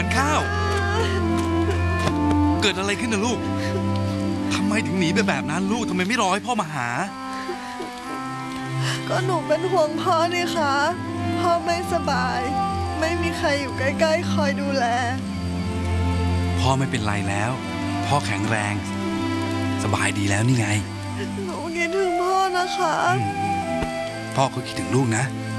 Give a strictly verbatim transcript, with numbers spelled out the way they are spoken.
วันข้าวเกิดอะไรขึ้นนะลูกทำไมถึงหนีไปแบบนั้นลูกทำไมไม่รอให้พ่อมาหาก็หนูเป็นห่วงพ่อนี่คะพ่อไม่สบายไม่มีใครอยู่ใกล้ๆคอยดูแลพ่อไม่เป็นไรแล้วพ่อแข็งแรงสบายดีแล้วนี่ไงหนูคิดถึงพ่อนะคะพ่อก็คิดถึงลูกนะ